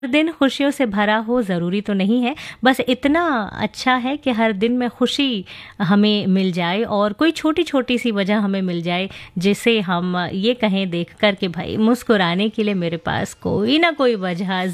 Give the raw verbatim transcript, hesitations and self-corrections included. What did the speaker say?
दिन खुशियों से भरा हो ज़रूरी तो नहीं है, बस इतना अच्छा है कि हर दिन में खुशी हमें मिल जाए और कोई छोटी-छोटी सी वजह हमें मिल जाए, जिसे हम ये कहें देख कर कि भाई मुस्कुराने के लिए मेरे पास कोई ना कोई वजह